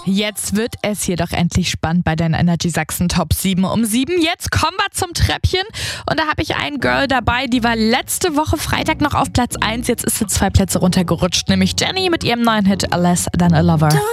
Jetzt wird es hier doch endlich spannend bei den Energy Sachsen Top 7 um 7. Jetzt kommen wir zum Treppchen und da habe ich ein Girl dabei, die war letzte Woche Freitag noch auf Platz 1. Jetzt ist sie 2 Plätze runtergerutscht, nämlich Jenny mit ihrem neuen Hit Less Than a Lover.